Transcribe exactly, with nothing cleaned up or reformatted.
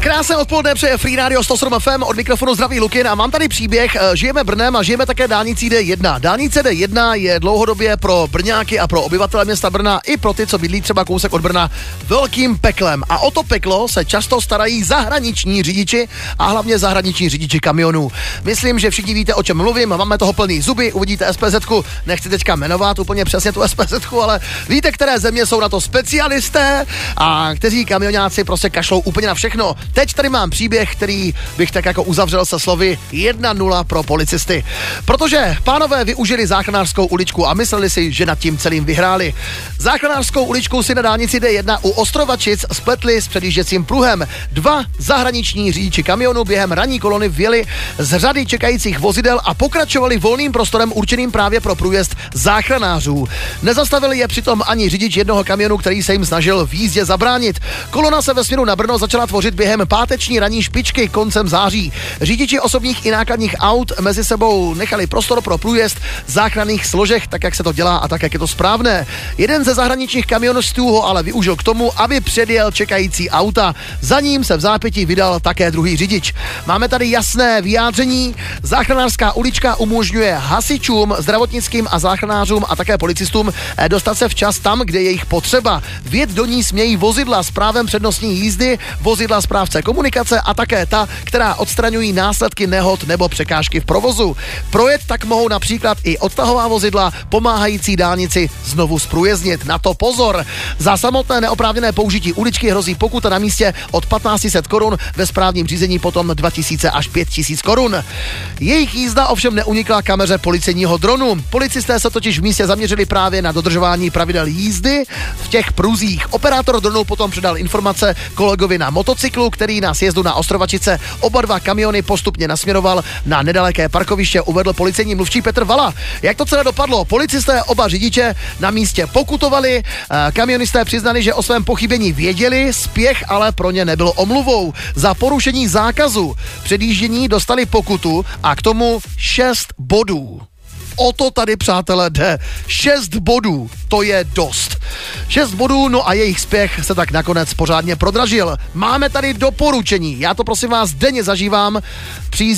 Krásné odpoledne přeje Free Radio sto sedm F M, od mikrofonu zdraví Lukin a mám tady příběh. Žijeme Brnem a žijeme také dálnicí D jedna. Dálnice D jedna je dlouhodobě pro Brňáky a pro obyvatele města Brna i pro ty, co bydlí třeba kousek od Brna, velkým peklem. A o to peklo se často starají zahraniční řidiči a hlavně zahraniční řidiči kamionů. Myslím, že všichni víte, o čem mluvím, máme toho plný zuby, uvidíte SPZku, nechci teďka jmenovat úplně přesně tu SPZku, ale víte, které země jsou na to specialisté a kteří kamionáci prostě kašlou úplně na všechno. Teď tady mám příběh, který bych tak jako uzavřel se slovy jedna nula pro policisty. Protože pánové využili záchranářskou uličku a mysleli si, že nad tím celým vyhráli. Záchranářskou uličku si na dálnici D jedna u Ostrovačic spletli s předjížděcím pruhem. Dva zahraniční řidiči kamionu během ranní kolony vjeli z řady čekajících vozidel a pokračovali volným prostorem určeným právě pro průjezd záchranářů. Nezastavili je přitom ani řidič jednoho kamionu, který se jim snažil v jízdě zabránit. Kolona se ve směru na Brno začala tvořit během páteční ranní špičky koncem září. Řidiči osobních i nákladních aut mezi sebou nechali prostor pro průjezd záchranných složek, tak jak se to dělá a tak jak je to správné. Jeden ze zahraničních kamionistů ho ale využil k tomu, aby předjel čekající auta. Za ním se v zápětí vydal také druhý řidič. Máme tady jasné vyjádření. Záchranářská ulička umožňuje hasičům, zdravotnickým a záchranářům a také policistům dostat se včas tam, kde je jich potřeba. Vjet do ní smějí vozidla s právem přednostní jízdy, vozidla správce komunikace a také ta, která odstraňují následky nehod nebo překážky v provozu. Projet tak mohou například i odtahová vozidla pomáhající dálnici znovu zprůjezdnit. Na to pozor! Za samotné neoprávněné použití uličky hrozí pokuta na místě od patnáct set korun, ve správním řízení potom dva tisíce až pět tisíc korun. Jejich jízda ovšem neunikla kameře policejního dronu. Policisté se totiž v místě zaměřili právě na dodržování pravidel jízdy v těch pruzích. Operátor dronu potom předal informace kolegovi na motocyklu, který na sjezdu na Ostrovačice oba dva kamiony postupně nasměroval na nedaleké parkoviště, uvedl policejní mluvčí Petr Vala. Jak to celé dopadlo? Policisté oba řidiče na místě pokutovali, kamionisté přiznali, že o svém pochybení věděli, spěch ale pro ně nebyl omluvou. Za porušení zákazu předjíždění dostali pokutu a k tomu šest bodů. O to tady, přátelé, jde. Šest bodů, to je dost. Šest bodů, no a jejich spěch se tak nakonec pořádně prodražil. Máme tady doporučení, já to prosím vás denně zažívám při